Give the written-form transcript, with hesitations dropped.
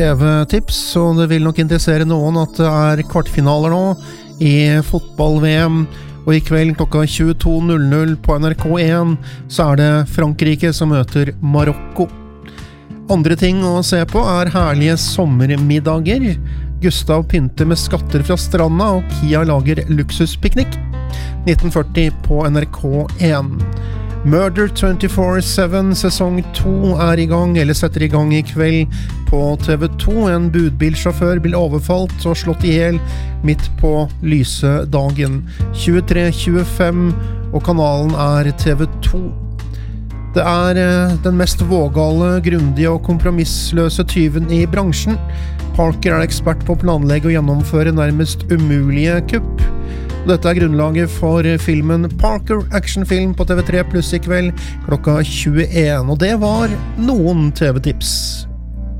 TV-tips, og det vil nok interessere noen at det er kvartfinaler nå i fotball-VM, og i kveld klokka 22.00 på NRK1 så er det Frankrike som møter Marokko. Andre ting å se på er herlige sommermiddager. Gustav pynter med skatter fra stranda, og Kia lager luksuspiknik. 1940 på NRK1. Murder 24/7 sesong 2 er i gang, eller setter i gang i kveld på TV2. En budbilsjåfør blir overfalt og slått ihjel midt på lyse dagen. 23:25, og kanalen er TV2. Det er den mest vågale, grundige og kompromissløse tyven i bransjen. Parker er ekspert på å planlegge og gjennomføre nærmest umulige kupp. Dette er grunnlaget for filmen Parker, actionfilm på TV3 Pluss i kveld klokka 21, og det var noen TV-tips.